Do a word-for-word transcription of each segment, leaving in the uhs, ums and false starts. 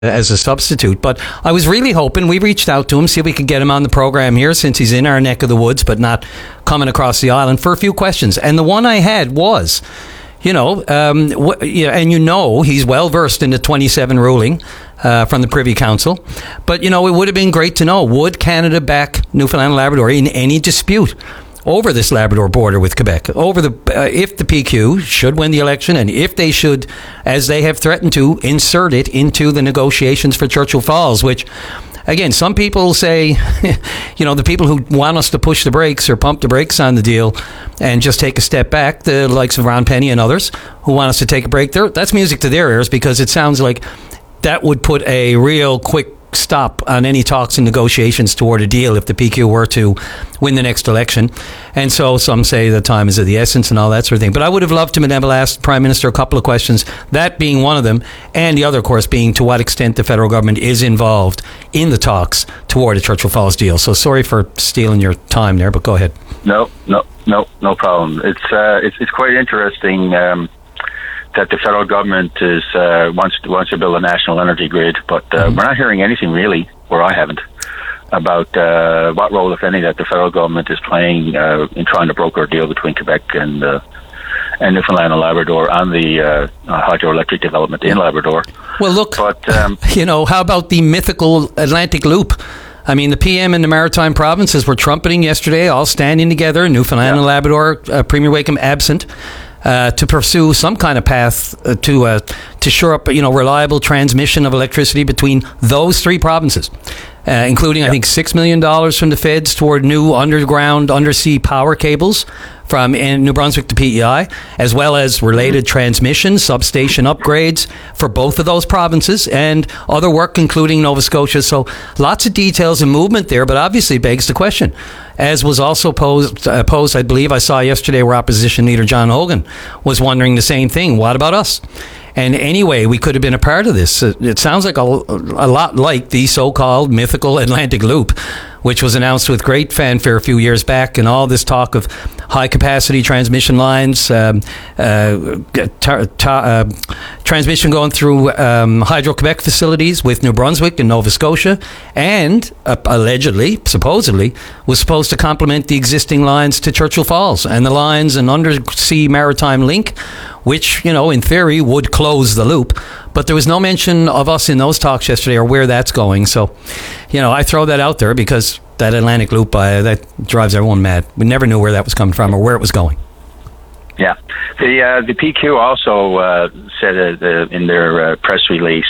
as a substitute. But I was really hoping, we reached out to him, see if we could get him on the program here since he's in our neck of the woods, but not coming across the island, for a few questions. And the one I had was, you know, um, wh- yeah, and you know he's well versed in the twenty-seven ruling uh, from the Privy Council. But, you know, it would have been great to know, would Canada back Newfoundland and Labrador in any dispute over this Labrador border with Quebec, over the uh, if the P Q should win the election, and if they should, as they have threatened to, insert it into the negotiations for Churchill Falls, which, again, some people say, you know, the people who want us to push the brakes or pump the brakes on the deal and just take a step back, the likes of Ron Penny and others who want us to take a break, there, that's music to their ears, because it sounds like that would put a real quick stop on any talks and negotiations toward a deal if the P Q were to win the next election. And so some say the time is of the essence and all that sort of thing. But I would have loved to have asked the Prime Minister a couple of questions, that being one of them, and the other, of course, being to what extent the federal government is involved in the talks toward a Churchill Falls deal. So sorry for stealing your time there, but go ahead. No, no, no, no problem. It's uh, it's, it's quite interesting um, that the federal government is uh, wants to, wants to build a national energy grid, but uh, mm-hmm. we're not hearing anything really, or I haven't, about uh, what role, if any, that the federal government is playing uh, in trying to broker a deal between Quebec and uh, and Newfoundland and Labrador on the uh, hydroelectric development in Labrador. Well, look, but, um, you know, how about the mythical Atlantic Loop? I mean, the P M and the Maritime Provinces were trumpeting yesterday, all standing together, Newfoundland yeah. and Labrador, uh, Premier Wakeham absent, Uh, to pursue some kind of path uh, to uh, to shore up, you know, reliable transmission of electricity between those three provinces, uh, including, yep. I think, six million dollars from the feds toward new underground undersea power cables from New Brunswick to P E I, as well as related mm-hmm. transmission, substation upgrades for both of those provinces, and other work, including Nova Scotia. So lots of details and movement there, but obviously begs the question, as was also posed, uh, posed, I believe I saw yesterday, where Opposition Leader John Hogan was wondering the same thing. What about us? And anyway, we could have been a part of this. It sounds like a, a lot like the so-called mythical Atlantic Loop, which was announced with great fanfare a few years back, and all this talk of high-capacity transmission lines, um, uh, ta- ta- uh, transmission going through um, Hydro-Quebec facilities with New Brunswick and Nova Scotia, and uh, allegedly, supposedly, was supposed to complement the existing lines to Churchill Falls, and the lines an undersea maritime link, which, you know, in theory would close the loop. But there was no mention of us in those talks yesterday, or where that's going. So, you know, I throw that out there because that Atlantic Loop, uh, that drives everyone mad. We never knew where that was coming from or where it was going. Yeah. The uh, the P Q also uh, said uh, the, in their uh, press release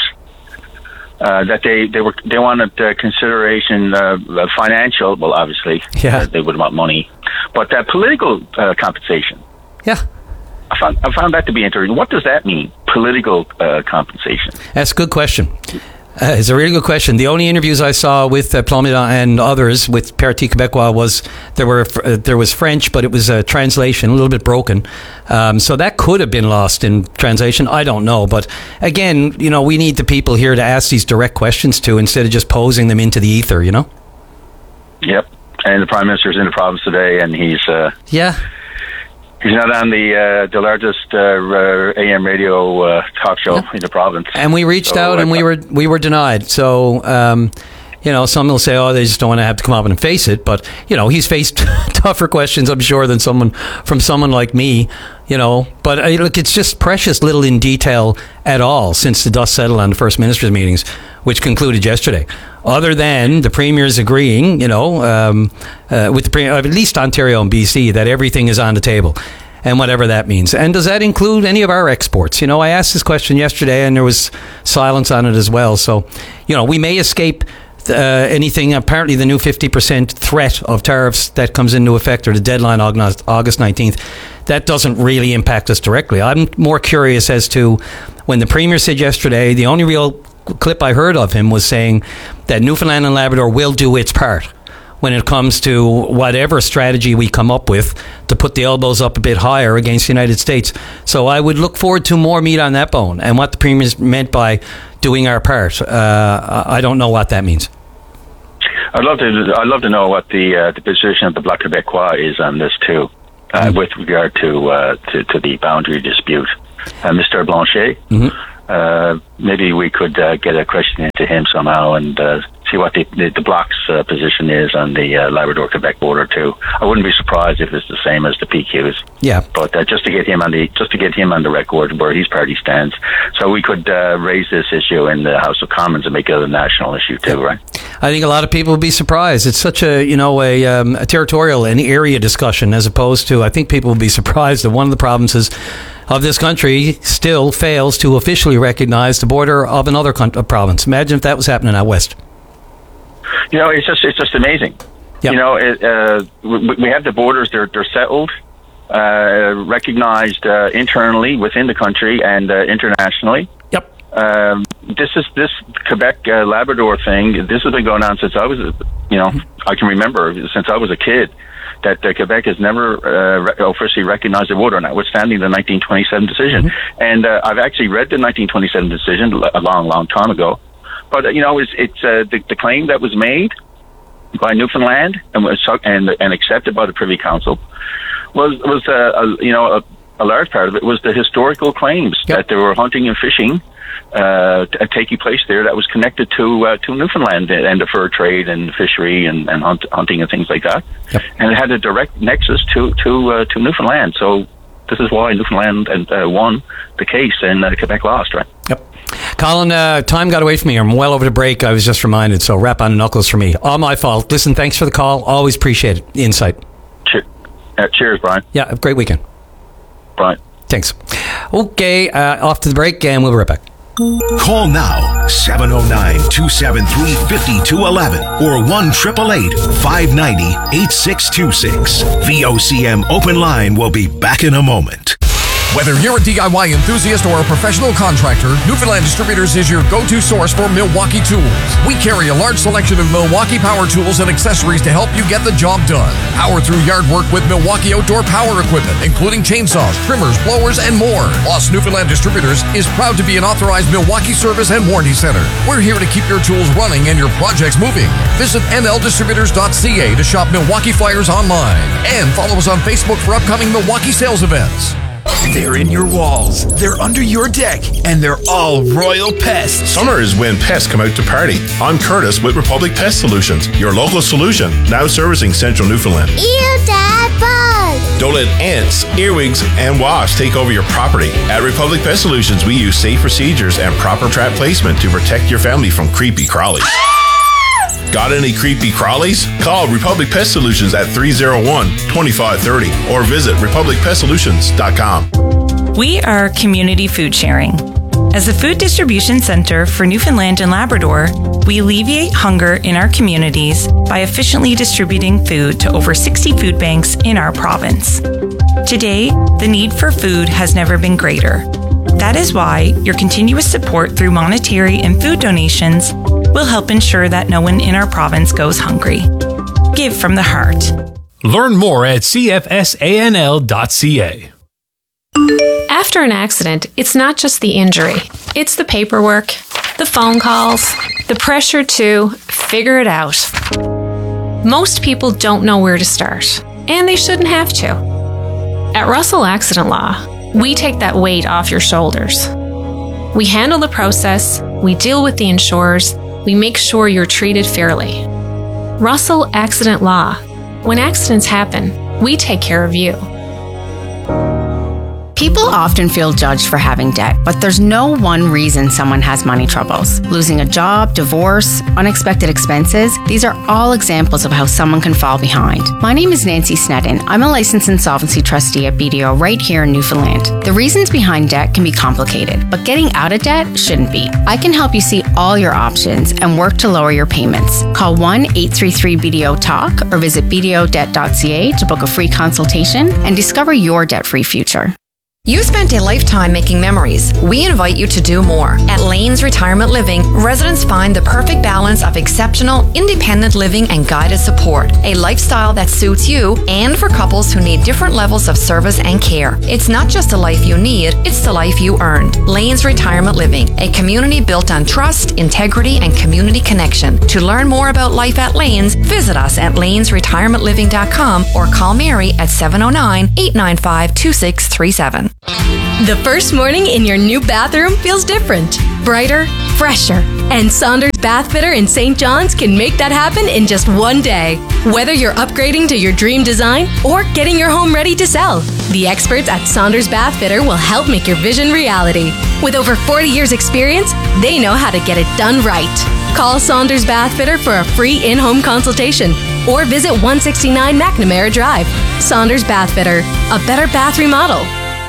uh, that they, they were they wanted uh, consideration uh, financial, well, obviously, yeah. uh, they would want money, but that political uh, compensation. Yeah. I found, I found that to be interesting. What does that mean, political uh, compensation? That's a good question. Uh, it's a really good question. The only interviews I saw with uh, Plomida and others with Parti Québécois was there were uh, there was French, but it was a translation, a little bit broken. Um, so that could have been lost in translation. I don't know. But again, you know, we need the people here to ask these direct questions to, instead of just posing them into the ether, you know? Yep. And the Prime Minister's in the province today, and he's... Uh, yeah. He's not on the uh, the largest uh, uh, A M radio uh, talk show yeah. in the province. And we reached so, out, and uh, we were we were denied. So, um, you know, some will say, oh, they just don't want to have to come up and face it. But, you know, he's faced tougher questions, I'm sure, than someone from someone like me, you know. But, uh, look, it's just precious little in detail at all since the dust settled on the First Minister's meetings, which concluded yesterday. Other than the Premier's agreeing, you know, um, uh, with the Premier, at least Ontario and B C, that everything is on the table, and whatever that means. And does that include any of our exports? You know, I asked this question yesterday, and there was silence on it as well. So, you know, we may escape uh, anything. Apparently, the new fifty percent threat of tariffs that comes into effect, or the deadline August nineteenth, that doesn't really impact us directly. I'm more curious as to when the Premier said yesterday, the only real clip I heard of him was saying that Newfoundland and Labrador will do its part when it comes to whatever strategy we come up with to put the elbows up a bit higher against the United States. So I would look forward to more meat on that bone. And what the Premier meant by doing our part, uh, I don't know what that means. I'd love to. I'd love to know what the uh, the position of the Bloc Québécois is on this too, uh, mm-hmm. with regard to, uh, to to the boundary dispute. Uh, Mister Blanchet. Mm-hmm. uh, maybe we could uh, get a question into him somehow and uh, see what the, the, the Bloc's uh, position is on the uh, Labrador-Quebec border too. I wouldn't be surprised if it's the same as the P Q's. Yeah. But uh, just to get him on the just to get him on the record where his party stands, so we could uh, raise this issue in the House of Commons and make it a national issue too, yeah. Right? I think a lot of people would be surprised. It's such a you know a, um, a territorial and area discussion as opposed to. I think people will be surprised that one of the provinces of this country still fails to officially recognize the border of another con- province. Imagine if that was happening out west. You know, it's just it's just amazing. Yep. You know, it, uh, we, we have the borders; they're they're settled, uh, recognized uh, internally within the country and uh, internationally. Yep. Um, this is this Quebec uh, Labrador thing. This has been going on since I was, you know, mm-hmm. I can remember since I was a kid. That uh, Quebec has never uh, re- officially recognized the border, notwithstanding the nineteen twenty-seven decision. Mm-hmm. And uh, I've actually read the nineteen twenty-seven decision a long, long time ago. But, uh, you know, it's, it's uh, the, the claim that was made by Newfoundland and was and, and accepted by the Privy Council was, was uh, a, you know, a, a large part of it was the historical claims yep. that there were hunting and fishing uh, t- taking place there that was connected to uh, to Newfoundland and the fur trade and fishery and, and hunt, hunting and things like that. Yep. And it had a direct nexus to to uh, to Newfoundland. So this is why Newfoundland and, uh, won the case and uh, Quebec lost, right? Yep. Colin, uh, time got away from me. I'm well over the break. I was just reminded, so wrap on the knuckles for me. All my fault. Listen, thanks for the call. Always appreciate it. The insight. Cheers, uh, cheers Brian. Yeah, have a great weekend. Brian. Thanks. Okay, uh, off to the break, and we'll be right back. Call now, seven oh nine, two seven three, five two one one or one eight eight eight, five nine zero, eight six two six. V O C M Open Line will be back in a moment. Whether you're a D I Y enthusiast or a professional contractor, Newfoundland Distributors is your go-to source for Milwaukee tools. We carry a large selection of Milwaukee power tools and accessories to help you get the job done. Power through yard work with Milwaukee outdoor power equipment, including chainsaws, trimmers, blowers, and more. Plus, Newfoundland Distributors is proud to be an authorized Milwaukee service and warranty center. We're here to keep your tools running and your projects moving. Visit N L distributors dot C A to shop Milwaukee flyers online. And follow us on Facebook for upcoming Milwaukee sales events. They're in your walls, they're under your deck, and they're all Royal Pests. Summer is when pests come out to party. I'm Curtis with Republic Pest Solutions, your local solution, now servicing central Newfoundland. Ew, Dad, bug! Don't let ants, earwigs, and wasps take over your property. At Republic Pest Solutions, we use safe procedures and proper trap placement to protect your family from creepy crawlies. Got any creepy crawlies? Call Republic Pest Solutions at three oh one, two five three oh or visit republic pest solutions dot com. We are Community Food Sharing. As a food distribution center for Newfoundland and Labrador, we alleviate hunger in our communities by efficiently distributing food to over sixty food banks in our province. Today, the need for food has never been greater. That is why your continuous support through monetary and food donations will help ensure that no one in our province goes hungry. Give from the heart. Learn more at c f s a n l dot c a. After an accident, it's not just the injury. It's the paperwork, the phone calls, the pressure to figure it out. Most people don't know where to start, and they shouldn't have to. At Russell Accident Law, we take that weight off your shoulders. We handle the process, we deal with the insurers, we make sure you're treated fairly. Russell Accident Law. When accidents happen, we take care of you. People often feel judged for having debt, but there's no one reason someone has money troubles. Losing a job, divorce, unexpected expenses, these are all examples of how someone can fall behind. My name is Nancy Snedden. I'm a licensed insolvency trustee at B D O right here in Newfoundland. The reasons behind debt can be complicated, but getting out of debt shouldn't be. I can help you see all your options and work to lower your payments. Call one eight three three B D O talk or visit b d o debt dot c a to book a free consultation and discover your debt-free future. You spent a lifetime making memories. We invite you to do more. At Lanes Retirement Living, residents find the perfect balance of exceptional, independent living and guided support. A lifestyle that suits you and for couples who need different levels of service and care. It's not just a life you need, it's the life you earned. Lanes Retirement Living, a community built on trust, integrity, and community connection. To learn more about life at Lanes, visit us at lanes retirement living dot com or call Mary at seven oh nine, eight nine five, two six three seven. The first morning in your new bathroom feels different, brighter, fresher. And Saunders Bath Fitter in Saint John's can make that happen in just one day. Whether you're upgrading to your dream design or getting your home ready to sell, the experts at Saunders Bath Fitter will help make your vision reality. With over forty years experience, they know how to get it done right. Call Saunders Bath Fitter for a free in-home consultation or visit one sixty-nine McNamara Drive. Saunders Bath Fitter, a better bath remodel.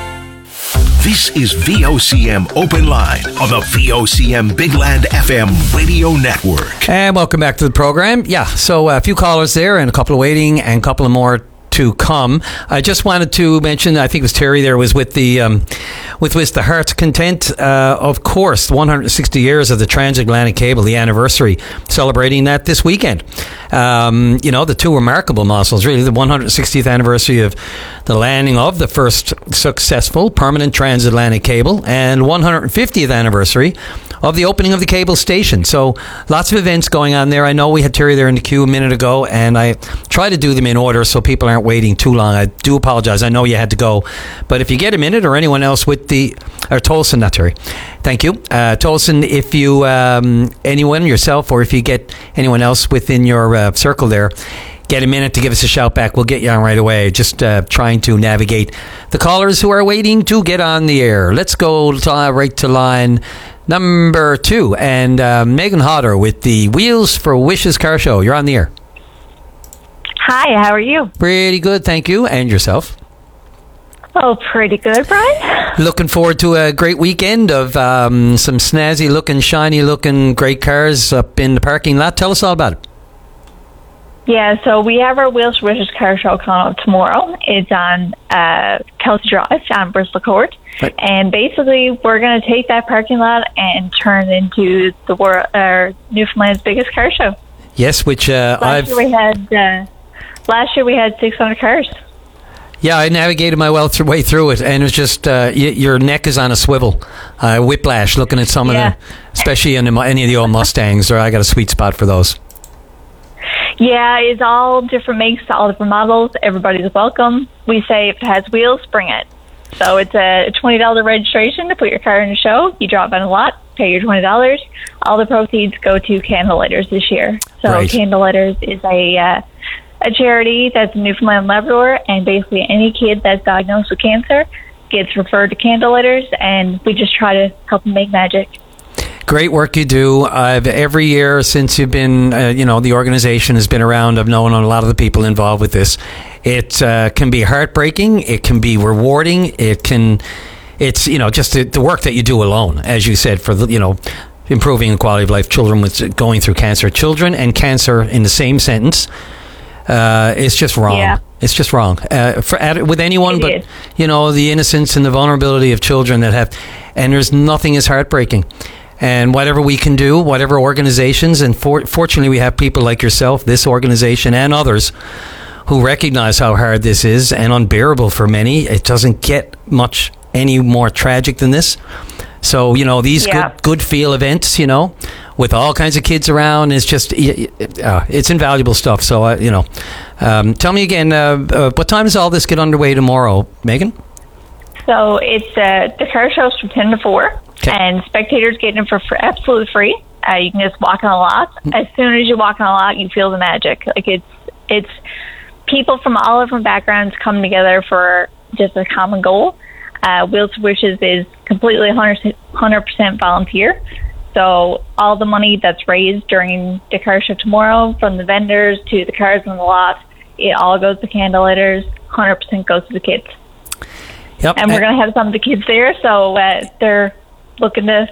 This is V O C M Open Line on the V O C M Big Land F M radio network. And welcome back to the program. Yeah, so a few callers there and a couple of waiting and a couple of more to come. I just wanted to mention, I think it was Terry there, was with the um, with, with the Heart's Content, uh, of course, one hundred sixty years of the transatlantic cable, the anniversary, celebrating that this weekend. Um, you know, the two remarkable milestones, really, the one hundred sixtieth anniversary of the landing of the first successful permanent transatlantic cable and one hundred fiftieth anniversary of the opening of the cable station. So lots of events going on there. I know we had Terry there in the queue a minute ago, and I try to do them in order so people aren't waiting too long. I do apologize. I know you had to go, but if you get a minute, or anyone else with the, or Tolson, not Terry. Thank you. Uh, Tolson, if you, um, anyone, yourself, or if you get anyone else within your uh, circle there, get a minute to give us a shout back. We'll get you on right away. Just uh, trying to navigate the callers who are waiting to get on the air. Let's go to, uh, right to line number two. And uh, Megan Hodder with the Wheels for Wishes car show. You're on the air. Hi, how are you? Pretty good, thank you. And yourself? Oh, pretty good, Brian. Looking forward to a great weekend of um, some snazzy looking, shiny looking, great cars up in the parking lot. Tell us all about it. Yeah, so we have our Wheels for Wishes car show coming up tomorrow. It's on uh, Kelsey Drive on Bristol Court. Right. And basically, we're going to take that parking lot and turn it into the world, uh, Newfoundland's biggest car show. Yes, which uh, last I've... Year we had, uh, last year we had six hundred cars. Yeah, I navigated my well th- way through it, and it was just, uh, y- your neck is on a swivel. Uh, whiplash, looking at some yeah. of the, especially in the, any of the old Mustangs, or I got a sweet spot for those. Yeah, it's all different makes, all different models. Everybody's welcome. We say if it has wheels, bring it. So it's a twenty dollars registration to put your car in the show. You drop on a lot, pay your twenty dollars. All the proceeds go to Candlelighters this year. So right. Candlelighters is a uh, a charity that's in Newfoundland and Labrador, and basically any kid that's diagnosed with cancer gets referred to Candlelighters, and we just try to help them make magic. Great work you do. I've every year since you've been, uh, you know, the organization has been around. I've known a lot of the people involved with this. It uh, can be heartbreaking. It can be rewarding. It can, it's, you know, just the, the work that you do alone, as you said, for the, you know, improving the quality of life, children with going through cancer, children and cancer in the same sentence. Uh, it's just wrong. Yeah. It's just wrong uh, for with anyone, it but is. You know, the innocence and the vulnerability of children that have, and there's nothing as heartbreaking. And whatever we can do, whatever organizations, and for, fortunately we have people like yourself, this organization and others, who recognize how hard this is and unbearable for many. It doesn't get much any more tragic than this. So, you know, these yeah. good, good feel events, you know, with all kinds of kids around, is just, uh, it's invaluable stuff. So, uh, you know, um, tell me again, uh, uh, what time does all this get underway tomorrow, Megan? So it's uh, the car show's from ten to four. Okay. And spectators get in for free, absolutely free. Uh, you can just walk on a lot. As soon as you walk on a lot, you feel the magic. Like it's it's people from all different backgrounds come together for just a common goal. Uh, Wheels for Wishes is completely one hundred percent volunteer. So all the money that's raised during the car show tomorrow, from the vendors to the cars on the lot, it all goes to Candlelighters. one hundred percent goes to the kids. Yep. And we're going to have some of the kids there, so uh, they're looking to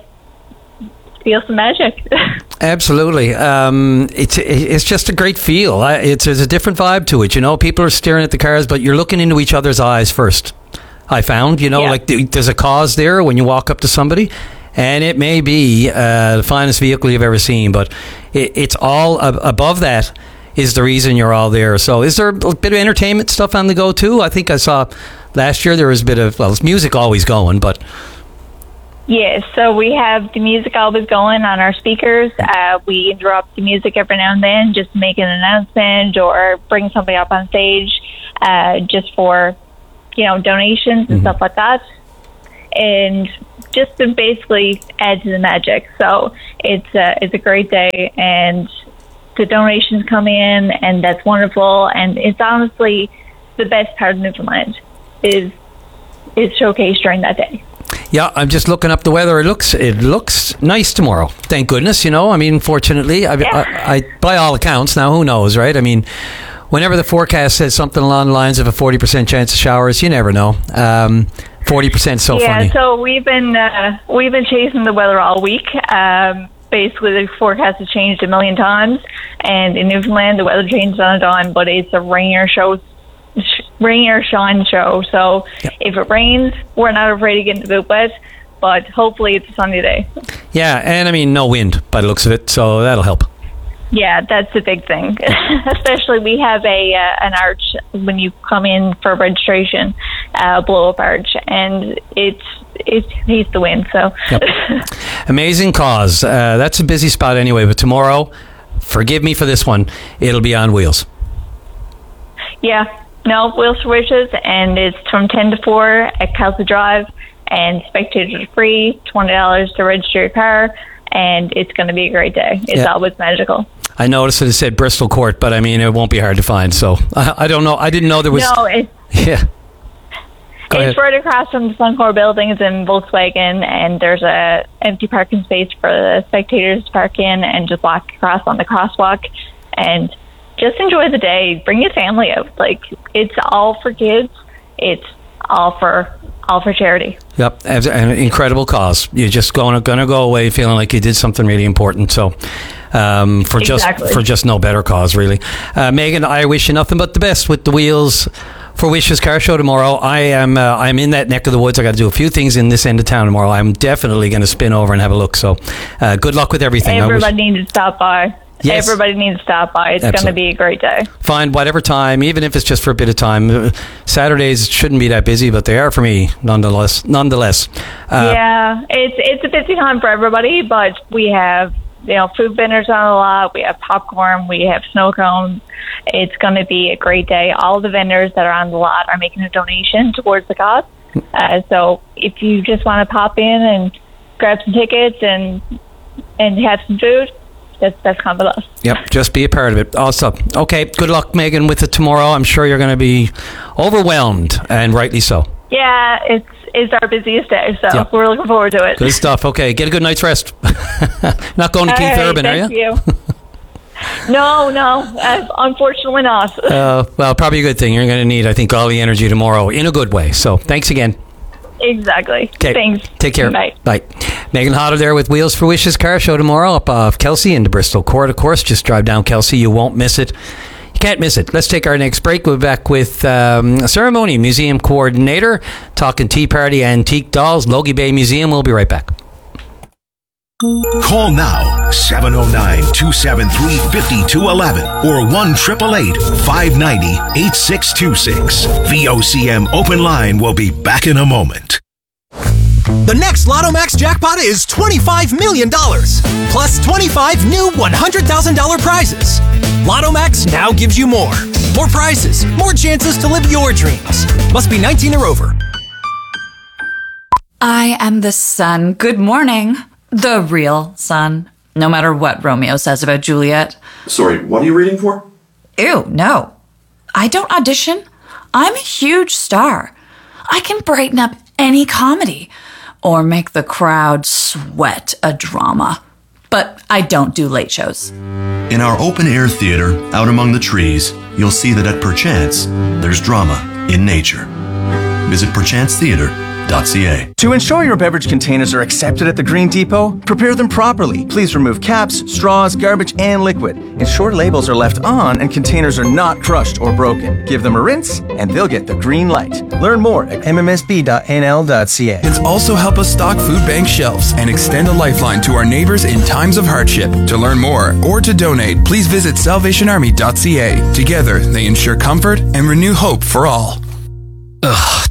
feel some magic. Absolutely. Um, it's it's just a great feel. It's there's a different vibe to it. You know, people are staring at the cars, but you're looking into each other's eyes first. I found, you know, yeah. like there's a cause there when you walk up to somebody, and it may be uh, the finest vehicle you've ever seen, but it, it's all ab- above that is the reason you're all there. So is there a bit of entertainment stuff on the go too? I think I saw last year there was a bit of, well, there's music always going, but... Yes, so we have the music always going on our speakers. Uh, we interrupt the music every now and then just to make an announcement or bring somebody up on stage uh, just for, you know, donations and mm-hmm. stuff like that. and just to basically add to the magic. So it's a, it's a great day, and the donations come in, and that's wonderful. And it's honestly the best part of Newfoundland is is showcased during that day. Yeah, I'm just looking up the weather. It looks it looks nice tomorrow. Thank goodness. You know, I mean, fortunately, I, Yeah. I, I by all accounts. Now, who knows, right? I mean, whenever the forecast says something along the lines of a forty percent chance of showers, you never know. Um, forty percent so yeah, funny. so we've been uh, we've been chasing the weather all week. Um, basically, the forecast has changed a million times, and in Newfoundland, the weather changes on a dime. But it's a rain or show, sh- rain or shine show. So Yep. if it rains, we're not afraid to get into the boot wet. But hopefully, it's a sunny day. Yeah, and I mean, no wind by the looks of it, so that'll help. Yeah, that's the big thing. Especially, we have a uh, an arch when you come in for registration, uh, blow up arch, and it's it hates the wind. So, Yep. Amazing cause. Uh, that's a busy spot anyway. But tomorrow, forgive me for this one, it'll be on wheels. yeah, no Wheels for Wishes, and it's from ten to four at Kelsey Drive, and spectators are free. Twenty dollars to register your car, and it's going to be a great day. It's Yeah. always magical. I noticed that it said Bristol Court, but I mean, it won't be hard to find. So I, I don't know. I didn't know there was. No, it's Yeah. Go It's ahead. right across from the Suncor buildings in Volkswagen, and there's a empty parking space for the spectators to park in and just walk across on the crosswalk and just enjoy the day. Bring your family out. Like, it's all for kids. It's all for all for charity. Yep, as an incredible cause. You're just going to, going to go away feeling like you did something really important. So, um, for Exactly. just for just no better cause, really. Uh, Megan, I wish you nothing but the best with the Wheels for Wishes car show tomorrow. I am uh, I'm in that neck of the woods. I got to do a few things in this end of town tomorrow. I'm definitely going to spin over and have a look. So, uh, good luck with everything. I wish- Everybody needs to stop by. Yes. Everybody needs to stop by. It's going to Absolutely. be a great day. Find whatever time, even if it's just for a bit of time. Uh, Saturdays shouldn't be that busy, but they are for me, nonetheless. Nonetheless, uh, yeah, it's it's a busy time for everybody, but we have, you know, food vendors on the lot. We have popcorn. We have snow cones. It's going to be a great day. All the vendors that are on the lot are making a donation towards the cause. Uh, so if you just want to pop in and grab some tickets and and have some food, that's that's come with us. Yep, just be a part of it. Awesome. Okay, good luck, Megan, with it tomorrow. I'm sure you're going to be overwhelmed, and rightly so. Yeah, it's it's our busiest day, so Yep. we're looking forward to it. Good stuff. Okay, get a good night's rest. Not going to All Keith right, Urban, are thank you? you? no, no, uh, unfortunately not. Uh, well, probably a good thing. You're going to need, I think, all the energy tomorrow in a good way. So thanks again. Exactly. Okay. Thanks. Take care. Bye. Bye. Megan Hodder there with Wheels for Wishes car show tomorrow up off Kelsey into Bristol Court, of course. Just drive down Kelsey. You won't miss it. You can't miss it. Let's take our next break. We'll be back with um, a ceremony museum coordinator talking Tea Party antique dolls. Logie Bay Museum. We'll be right back. Call now seven oh nine, two seven three, five two one one or one eight eight eight, five nine zero, eight six two six. V O C M Open Line will be back in a moment. The next Lotto Max jackpot is twenty-five million dollars, plus twenty-five new one hundred thousand dollars prizes. Lotto Max now gives you more. More prizes, more chances to live your dreams. Must be nineteen or over. I am the sun. Good morning. The real sun. No matter what Romeo says about Juliet. Sorry, what are you reading for? Ew, no. I don't audition. I'm a huge star. I can brighten up any comedy or make the crowd sweat a drama. But I don't do late shows. In our open-air theater, out among the trees, you'll see that at Perchance, there's drama in nature. Visit perchance theater dot c a. To ensure your beverage containers are accepted at the Green Depot, prepare them properly. Please remove caps, straws, garbage, and liquid. Ensure labels are left on and containers are not crushed or broken. Give them a rinse, and they'll get the green light. Learn more at m m s b dot n l dot c a. It's also help us stock food bank shelves and extend a lifeline to our neighbors in times of hardship. To learn more or to donate, please visit salvation army dot c a. Together, they ensure comfort and renew hope for all. Ugh,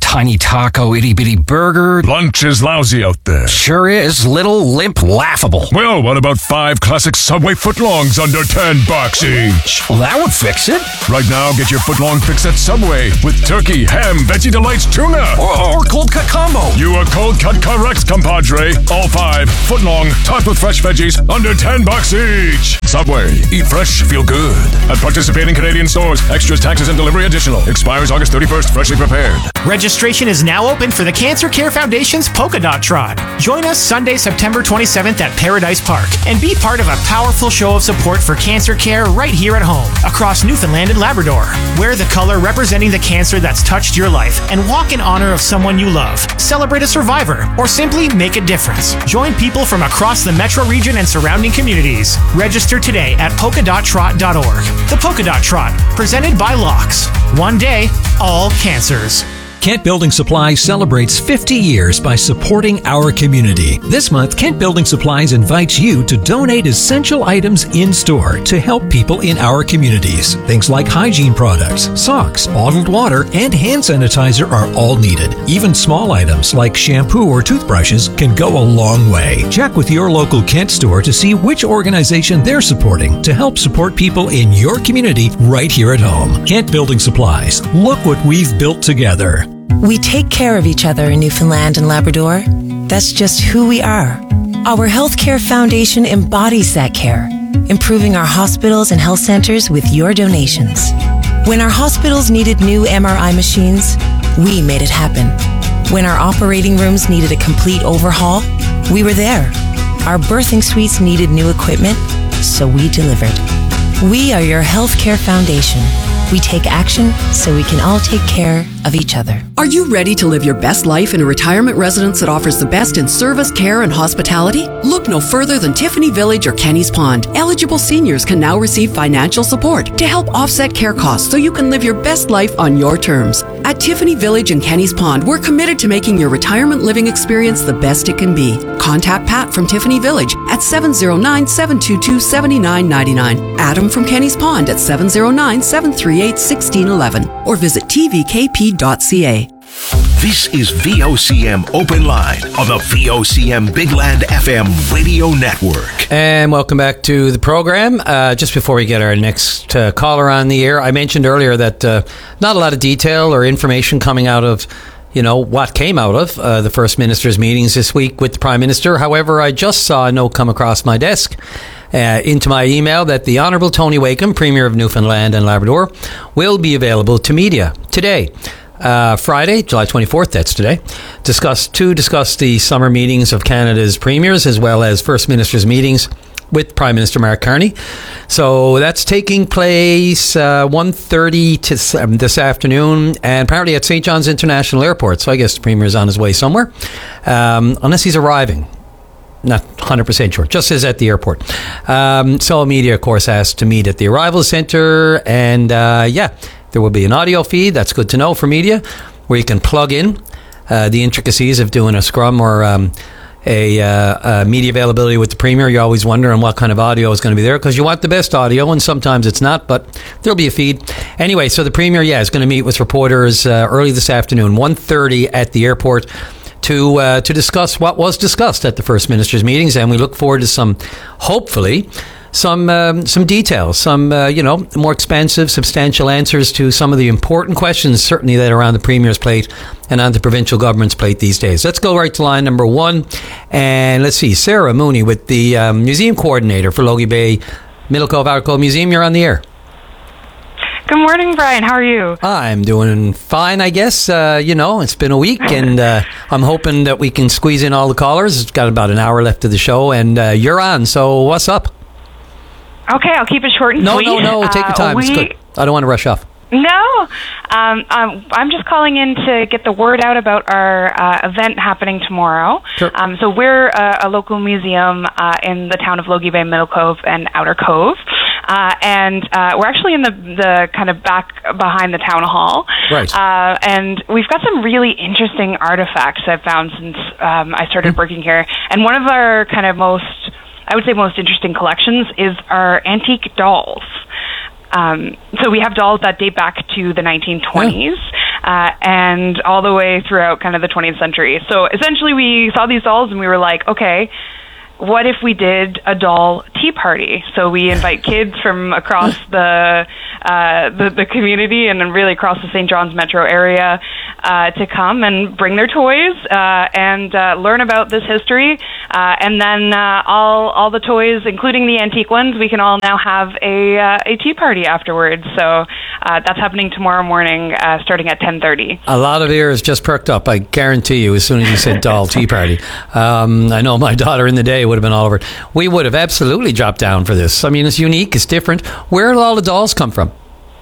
tiny taco, itty bitty burger. Lunch is lousy out there. Sure is. Little, limp, laughable. Well, what about five classic Subway footlongs under ten bucks each? Well, that would fix it. Right now, get your footlong fix at Subway with turkey, ham, Veggie Delights tuna. Or, or cold cut combo. You are cold cut correct, compadre. All five footlong, topped with fresh veggies, under ten bucks each. Subway. Eat fresh, feel good. At participating Canadian stores. Extras, taxes, and delivery additional. Expires August thirty-first. Freshly prepared. Registration is now open for the Cancer Care Foundation's Polka Dot Trot. Join us Sunday, September twenty-seventh at Paradise Park and be part of a powerful show of support for cancer care right here at home across Newfoundland and Labrador. Wear the color representing the cancer that's touched your life and walk in honor of someone you love. Celebrate a survivor or simply make a difference. Join people from across the metro region and surrounding communities. Register today at polka dot trot dot org. The Polka Dot Trot, presented by Locks. One day, all cancers. Kent Building Supplies celebrates fifty years by supporting our community. This month, Kent Building Supplies invites you to donate essential items in-store to help people in our communities. Things like hygiene products, socks, bottled water, and hand sanitizer are all needed. Even small items like shampoo or toothbrushes can go a long way. Check with your local Kent store to see which organization they're supporting to help support people in your community right here at home. Kent Building Supplies. Look what we've built together. We take care of each other in Newfoundland and Labrador. That's just who we are. Our Healthcare Foundation embodies that care, improving our hospitals and health centers with your donations. When our hospitals needed new M R I machines, we made it happen. When our operating rooms needed a complete overhaul, we were there. Our birthing suites needed new equipment, so we delivered. We are your Healthcare Foundation. We take action so we can all take care of each other. Are you ready to live your best life in a retirement residence that offers the best in service, care, and hospitality? Look no further than Tiffany Village or Kenny's Pond. Eligible seniors can now receive financial support to help offset care costs so you can live your best life on your terms. At Tiffany Village and Kenny's Pond, we're committed to making your retirement living experience the best it can be. Contact Pat from Tiffany Village at seven oh nine, seven two two, seven nine nine nine, Adam from Kenny's Pond at seven oh nine, seven three eight, one six one one, or visit t v k p dot c a. This is V O C M Open Line on the V O C M Big Land F M radio network. And welcome back to the program. Uh, just before we get our next uh, caller on the air, I mentioned earlier that uh, not a lot of detail or information coming out of, you know, what came out of uh, the First Minister's meetings this week with the Prime Minister. However, I just saw a note come across my desk uh, into my email that the Honourable Tony Wakeham, Premier of Newfoundland and Labrador, will be available to media today. Uh, Friday, July twenty-fourth, that's today, discuss, to discuss the summer meetings of Canada's premiers as well as First Minister's meetings with Prime Minister Mark Carney. So that's taking place uh, one thirty to um, this afternoon, and apparently at Saint John's International Airport. So I guess the Premier is on his way somewhere, um, unless he's arriving. Not one hundred percent sure, just as at the airport. Um, so media, of course, asked to meet at the arrival centre, and uh, yeah, there will be an audio feed. That's good to know for media, where you can plug in uh, the intricacies of doing a scrum or um, a, uh, a media availability with the Premier. You're always wondering what kind of audio is going to be there, because you want the best audio, and sometimes it's not, but there'll be a feed. Anyway, so the Premier, yeah, is going to meet with reporters uh, early this afternoon, one thirty at the airport, to uh, to discuss what was discussed at the First Minister's meetings, and we look forward to some, hopefully, some um, some details, some uh, you know more expansive, substantial answers to some of the important questions, certainly that are on the Premier's plate and on the provincial government's plate these days. Let's go right to line number one, and let's see, Sarah Mooney with the um, museum coordinator for Logie Bay Middle Cove Outer Cove Museum. You're on the air. Good morning, Brian. How are you? I'm doing fine, I guess. Uh, you know, it's been a week, and uh, I'm hoping that we can squeeze in all the callers. It's got about an hour left of the show, and uh, you're on. So what's up? Okay, I'll keep it short and no, sweet. No, no, no. Take your time. Uh, we... It's good. I don't want to rush off. No. Um, um, I'm just calling in to get the word out about our uh, event happening tomorrow. Sure. Um, so we're a, a local museum uh, in the town of Logie Bay, Middle Cove, and Outer Cove. Uh, and uh, we're actually in the, the kind of back behind the town hall. Right. Uh, and we've got some really interesting artifacts I've found since um, I started mm-hmm. working here. And one of our kind of most, I would say most interesting collections is our antique dolls. Um, so we have dolls that date back to the nineteen twenties. Yeah. uh, and all the way throughout kind of the twentieth century. So essentially we saw these dolls and we were like, okay, what if we did a doll tea party? So we invite kids from across the, uh, the the community and then really across the Saint John's metro area uh, to come and bring their toys uh, and uh, learn about this history. Uh, and then uh, all all the toys, including the antique ones, we can all now have a uh, a tea party afterwards. So uh, that's happening tomorrow morning, uh, starting at ten thirty. A lot of ears just perked up, I guarantee you, as soon as you said doll tea party. Um, I know my daughter in the day would have been all over it. We would have absolutely dropped down for this. I mean, it's unique, it's different. Where did all the dolls come from?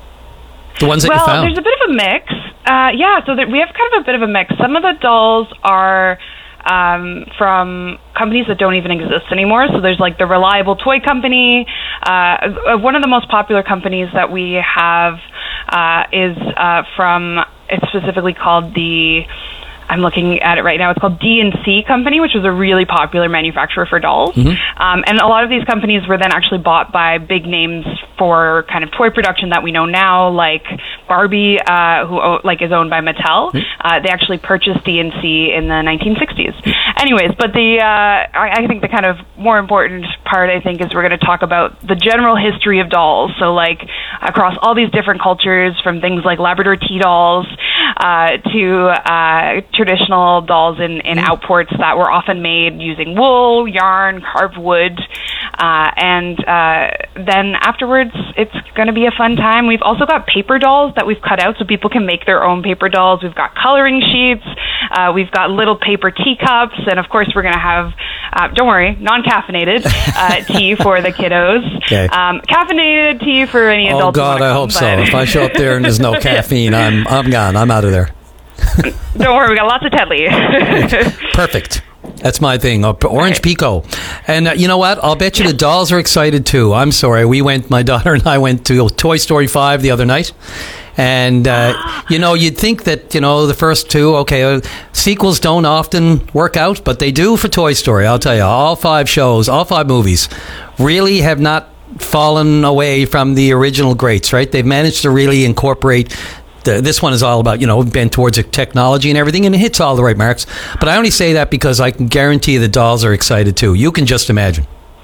The ones that well, you found? Well, there's a bit of a mix. Uh, yeah, so that we have kind of a bit of a mix. Some of the dolls are um, from companies that don't even exist anymore. So there's like the Reliable Toy Company. Uh, one of the most popular companies that we have uh, is uh, from, it's specifically called the, I'm looking at it right now. It's called D and C Company, which was a really popular manufacturer for dolls. Mm-hmm. Um, and a lot of these companies were then actually bought by big names for kind of toy production that we know now, like Barbie, uh, who like is owned by Mattel. Mm-hmm. Uh, they actually purchased D and C in the nineteen sixties. Anyways, but the uh, I, I think the kind of more important part, I think, is we're going to talk about the general history of dolls. So like across all these different cultures, from things like Labrador tea dolls uh, to uh, traditional dolls in, in outports that were often made using wool, yarn, carved wood. Uh, and uh, then afterwards, it's going to be a fun time. We've also got paper dolls that we've cut out so people can make their own paper dolls. We've got coloring sheets. Uh, we've got little paper teacups. And, of course, we're going to have, uh, don't worry, non-caffeinated uh, tea for the kiddos. Okay. Um, caffeinated tea for any adults. Oh, God, I hope so. If I show up there and there's no caffeine, I'm I'm gone. I'm out of there. Don't worry, we got lots of Tetley. Perfect. That's my thing. Orange Pico. And uh, you know what? I'll bet you the dolls are excited too. I'm sorry. We went, my daughter and I went to Toy Story five the other night. And, uh, you know, you'd think that, you know, the first two, okay, uh, sequels don't often work out, but they do for Toy Story. I'll tell you, all five shows, all five movies really have not fallen away from the original greats, right? They've managed to really incorporate. The, this one is all about, you know, bent towards technology and everything, and it hits all the right marks. But I only say that because I can guarantee the dolls are excited too. You can just imagine.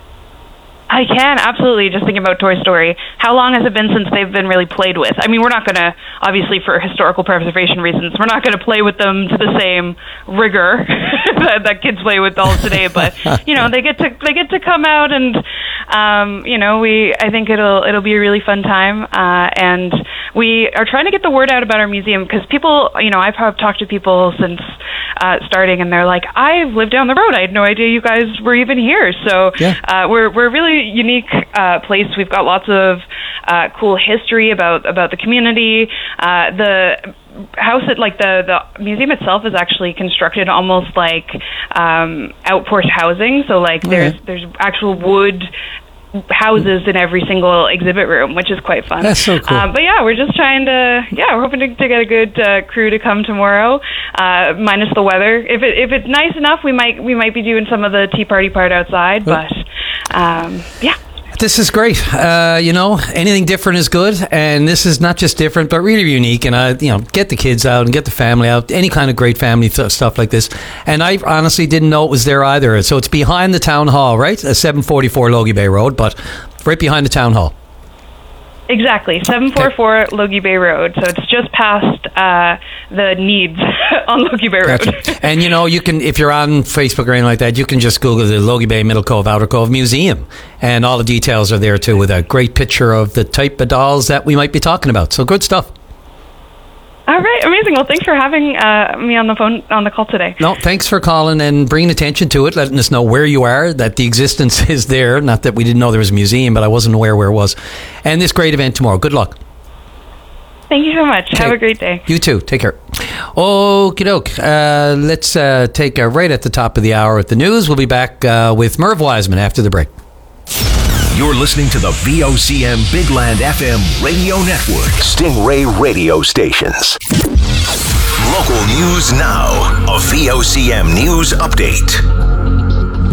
I can, absolutely. Just thinking about Toy Story. How long has it been since they've been really played with? I mean, we're not going to, obviously for historical preservation reasons, we're not going to play with them to the same rigor that, that kids play with dolls today. But, you know, they get to they get to come out and, um, you know, we I think it'll it'll be a really fun time. Uh, and we are trying to get the word out about our museum because people, you know, I've talked to people since uh, starting and they're like, I live down the road. I had no idea you guys were even here. So yeah. uh, we're we're really unique uh, place. We've got lots of uh, cool history about about the community. Uh, the house, at, like the the museum itself, is actually constructed almost like um, outpost housing. So like there's right. there's actual wood houses in every single exhibit room, which is quite fun. That's so cool. Uh, but yeah, we're just trying to, yeah, we're hoping to, to get a good uh, crew to come tomorrow, uh, minus the weather. If it if it's nice enough, we might we might be doing some of the tea party part outside. But um, yeah. This is great. Uh, you know, anything different is good, and this is not just different, but really unique. And I, you know, get the kids out and get the family out. Any kind of great family th- stuff like this. And I honestly didn't know it was there either. So it's behind the town hall, right? seven forty-four Logie Bay Road, but right behind the town hall. Exactly, seven forty-four Logie Bay Road. So it's just past uh, the Needs on Logie Bay Road. Gotcha. And you know, you can, if you're on Facebook or anything like that, you can just Google the Logie Bay Middle Cove Outer Cove Museum, and all the details are there too, with a great picture of the type of dolls that we might be talking about. So good stuff. All right, amazing. Well, thanks for having uh, me on the phone on the call today. No, thanks for calling and bringing attention to it, letting us know where you are, that the existence is there. Not that we didn't know there was a museum, but I wasn't aware where it was. And this great event tomorrow. Good luck. Thank you so much. Okay. Have a great day. You too. Take care. Okie doke. Uh, let's uh, take uh, right at the top of the hour at the news. We'll be back uh, with Merv Wiseman after the break. You're listening to the V O C M Big Land F M radio network. Stingray radio stations. Local news now. A V O C M news update.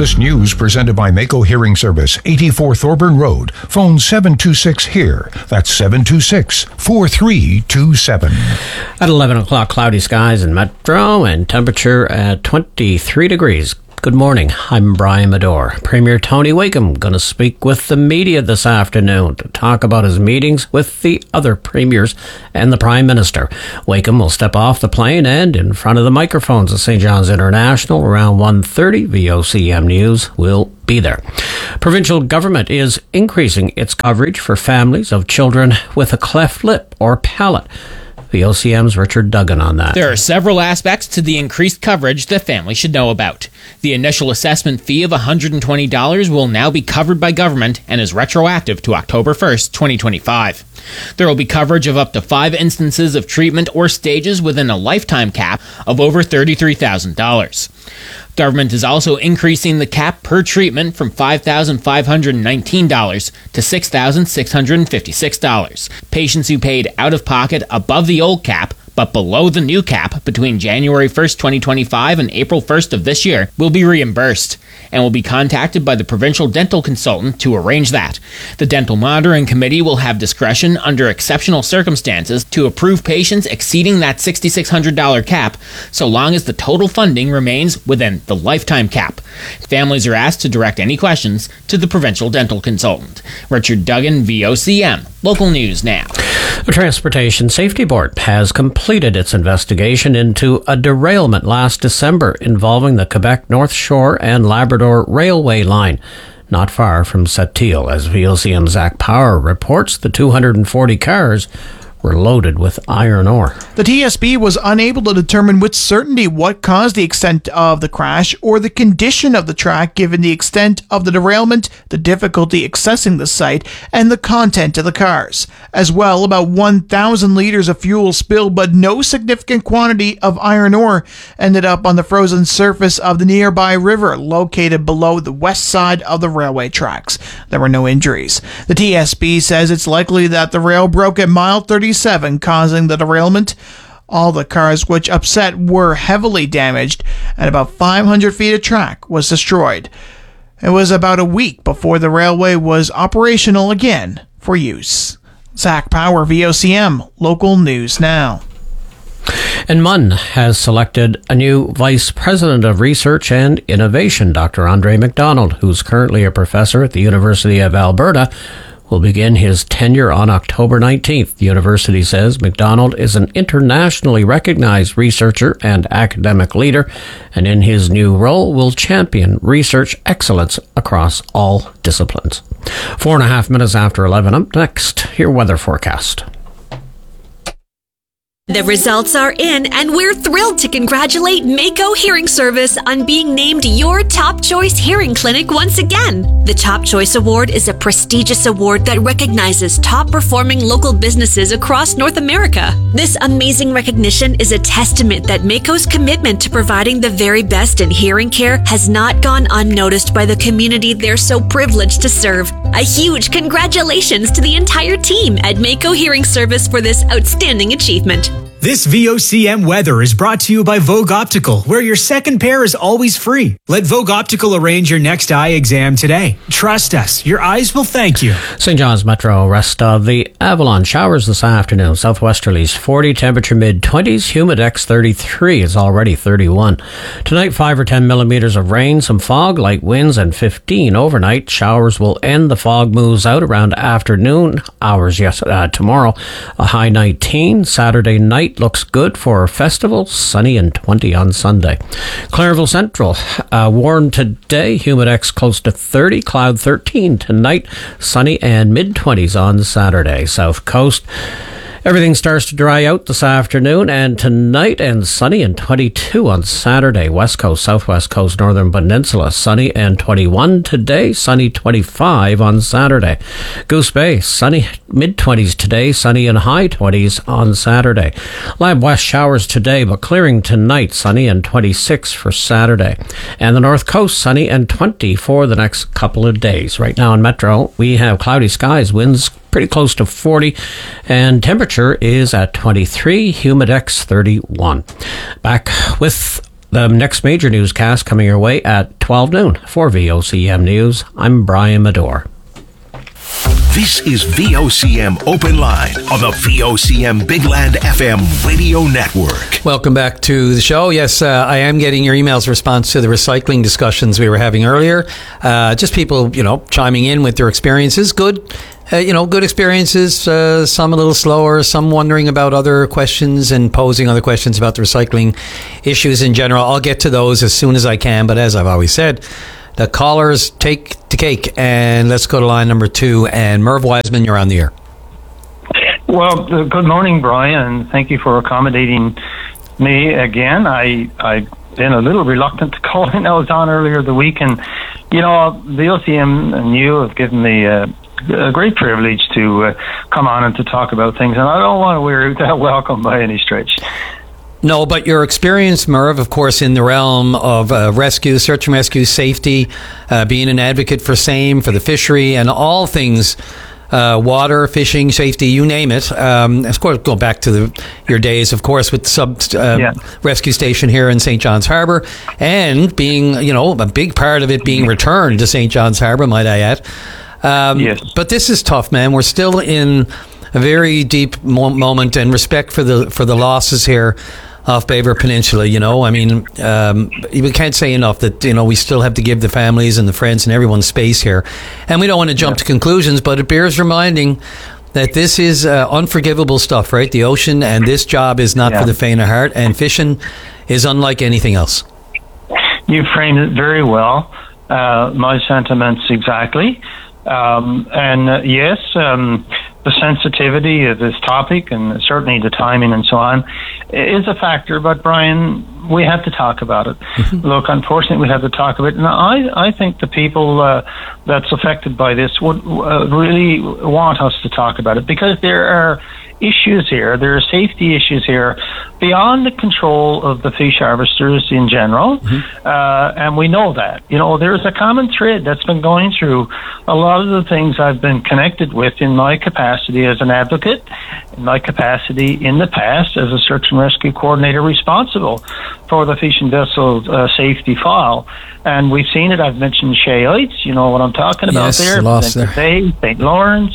This news presented by Mako Hearing Service, eighty-four Thorburn Road. Phone seven two six HEAR. That's seven two six, four three two seven. At eleven o'clock, cloudy skies in Metro and temperature at twenty-three degrees. Good morning. I'm Brian Medore. Premier Tony Wakeham going to speak with the media this afternoon to talk about his meetings with the other premiers and the Prime Minister. Wakeham will step off the plane and in front of the microphones at Saint John's International around one thirty. V O C M News will be there. Provincial government is increasing its coverage for families of children with a cleft lip or palate. V O C M's Richard Duggan on that. There are several aspects to the increased coverage that families should know about. The initial assessment fee of one hundred twenty dollars will now be covered by government and is retroactive to October first, twenty twenty-five. There will be coverage of up to five instances of treatment or stages within a lifetime cap of over thirty-three thousand dollars. Government is also increasing the cap per treatment from five thousand five hundred nineteen dollars to six thousand six hundred fifty-six dollars. Patients who paid out of pocket above the old cap but below the new cap between January first, twenty twenty-five and April first of this year will be reimbursed and will be contacted by the provincial dental consultant to arrange that. The Dental Monitoring Committee will have discretion under exceptional circumstances to approve patients exceeding that six thousand six hundred dollars cap so long as the total funding remains within the lifetime cap. Families are asked to direct any questions to the provincial dental consultant. Richard Duggan, V O C M. Local news now. The Transportation Safety Board has completed its investigation into a derailment last December involving the Quebec North Shore and Labrador Railway line, not far from Sept-Îles. As V O C M's Zach Power reports, the two hundred forty cars were loaded with iron ore. The T S B was unable to determine with certainty what caused the extent of the crash or the condition of the track given the extent of the derailment, the difficulty accessing the site, and the content of the cars. As well, about one thousand litres of fuel spilled, but no significant quantity of iron ore ended up on the frozen surface of the nearby river located below the west side of the railway tracks. There were no injuries. The T S B says it's likely that the rail broke at mile thirty-seven, causing the derailment. All the cars which upset were heavily damaged, and about five hundred feet of track was destroyed. It was about a week before the railway was operational again for use. Zach Power, V O C M, Local News Now. And M U N has selected a new Vice President of Research and Innovation, Doctor Andre McDonald, who's currently a professor at the University of Alberta, will begin his tenure on October nineteenth. The university says McDonald is an internationally recognized researcher and academic leader, and in his new role will champion research excellence across all disciplines. Four and a half minutes after eleven. Up next, your weather forecast. The results are in, and we're thrilled to congratulate Mako Hearing Service on being named your Top Choice Hearing Clinic once again. The Top Choice Award is a prestigious award that recognizes top-performing local businesses across North America. This amazing recognition is a testament that Mako's commitment to providing the very best in hearing care has not gone unnoticed by the community they're so privileged to serve. A huge congratulations to the entire team at Mako Hearing Service for this outstanding achievement. This V O C M weather is brought to you by Vogue Optical, where your second pair is always free. Let Vogue Optical arrange your next eye exam today. Trust us, your eyes will thank you. Saint John's Metro, rest of the Avalon. Showers this afternoon. Southwesterlies forty, temperature mid-twenties. Humidex thirty-three. It's already thirty-one. Tonight, five or ten millimeters of rain, some fog, light winds, and fifteen overnight. Showers will end. The fog moves out around afternoon hours yes, uh, tomorrow. A high nineteen. Saturday night looks good for a festival, sunny and twenty on Sunday. Clareville Central, uh, warm today, humidex close to thirty, cloud thirteen tonight, sunny and mid-twenties on Saturday. South Coast, everything starts to dry out this afternoon and tonight, and sunny and twenty-two on Saturday. West Coast, Southwest Coast, Northern Peninsula, sunny and twenty-one today, sunny twenty-five on Saturday. Goose Bay, sunny mid-twenties today, sunny and high twenties on Saturday. Lab West, showers today, but clearing tonight, sunny and twenty-six for Saturday. And the North Coast, sunny and twenty for the next couple of days. Right now in Metro, we have cloudy skies, winds pretty close to forty, and temperature is at twenty-three, humidex thirty-one. Back with The next major newscast coming your way at twelve noon. For V O C M News, I'm Brian Medore. This is V O C M Open Line on the V O C M Big Land F M radio network. Welcome back to the show. Yes, uh, I am getting your emails response to the recycling discussions we were having earlier. Uh, just people, you know, chiming in with their experiences. Good, uh, you know, good experiences. Uh, some a little slower. Some wondering about other questions and posing other questions about the recycling issues in general. I'll get to those as soon as I can. But as I've always said, the callers take the cake, and let's go to line number two. And Merv Wiseman, you're on the air. Well, uh, good morning, Brian. Thank you for accommodating me again. I I've been a little reluctant to call in. I was on earlier the week, and you know, V O C M and you have given me uh, a great privilege to uh, come on and to talk about things, and I don't want to wear out that welcome by any stretch. No, but your experience, Merv, of course, in the realm of uh, rescue, search and rescue, safety, uh, being an advocate for SAME, for the fishery, and all things uh, water, fishing, safety, you name it. Um, of course, go back to the, your days, of course, with the sub uh, yeah. rescue station here in Saint John's Harbour, and being, you know, a big part of it being returned to Saint John's Harbour, might I add. Um, yes. But this is tough, man. We're still in a very deep mo- moment, and respect for the for the losses here off Baber Peninsula. You know, I mean, um, we can't say enough that, you know, we still have to give the families and the friends and everyone space here. And we don't want to jump yeah. to conclusions, but it bears reminding that this is uh, unforgivable stuff, right? The ocean, and this job is not yeah. for the faint of heart, and fishing is unlike anything else. You framed it very well. Uh, my sentiments exactly. Um, and uh, yes, um, the sensitivity of this topic and certainly the timing and so on is a factor, but Brian, we have to talk about it. Mm-hmm. Look, unfortunately, we have to talk about it. And I, I think the people uh, that's affected by this would uh, really want us to talk about it, because there are issues here, there are safety issues here beyond the control of the fish harvesters in general, mm-hmm. uh, and we know that. You know, there's a common thread that's been going through a lot of the things I've been connected with in my capacity as an advocate, in my capacity in the past as a search and rescue coordinator responsible for the fishing vessel uh, safety file. And we've seen it. I've mentioned Shea Heights, you know what I'm talking about yes, there. Lost there. Bay, Saint Lawrence,